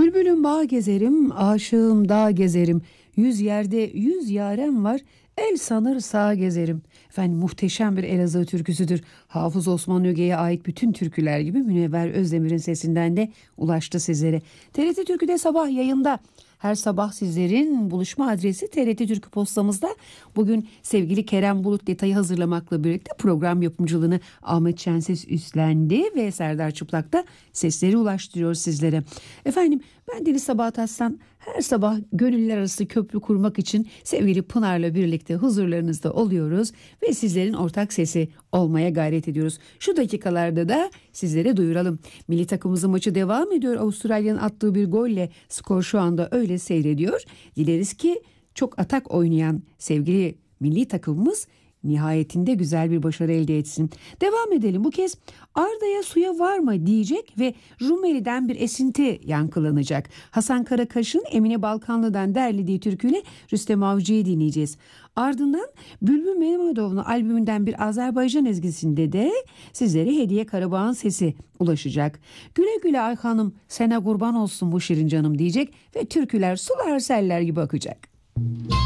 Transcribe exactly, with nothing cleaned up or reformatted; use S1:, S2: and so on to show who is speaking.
S1: Bülbülüm bağ gezerim, aşığım dağ gezerim. Yüz yerde yüz yarem var, el sanır sağ gezerim. Efendim muhteşem bir Elazığ türküsüdür. Hafız Osman Öge'ye ait bütün türküler gibi Münevver Özdemir'in sesinden de ulaştı sizlere. T R T Türkü'de sabah yayında. Her sabah sizlerin buluşma adresi T R T Türkü postamızda. Bugün sevgili Kerem Bulut detayı hazırlamakla birlikte program yapımcılığını Ahmet Şenses üstlendi ve Serdar Çıplak da sesleri ulaştırıyor sizlere. Efendim ben Deniz Sabahat Aslan, her sabah gönüller arası köprü kurmak için sevgili Pınar'la birlikte huzurlarınızda oluyoruz ve sizlerin ortak sesi olmaya gayret ediyoruz. Şu dakikalarda da sizlere duyuralım. Milli takımımızın maçı devam ediyor. Avustralya'nın attığı bir golle skor şu anda öyle seyrediyor. Dileriz ki çok atak oynayan sevgili milli takımımız nihayetinde güzel bir başarı elde etsin. Devam edelim. Bu kez Arda'ya suya var mı diyecek ve Rumeli'den bir esinti yankılanacak. Hasan Karakaş'ın Emine Balkanlı'dan derlediği türküyle Rüstem Avcı'yı dinleyeceğiz. Ardından Bülbül Mehmedov'un albümünden bir Azerbaycan ezgisinde de sizlere Hediye Karabağ'ın sesi ulaşacak. Güle güle Ayhan'ım, sana kurban olsun bu şirin canım diyecek ve türküler sular seller gibi akacak.